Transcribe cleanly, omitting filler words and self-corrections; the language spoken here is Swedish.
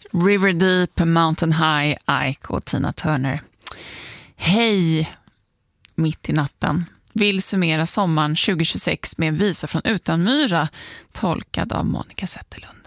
River Deep, Mountain High, Ike och Tina Turner. Hej, mitt i natten. Vill summera sommaren 2026 med en visa från Utanmyra, tolkad av Monica Zetterlund.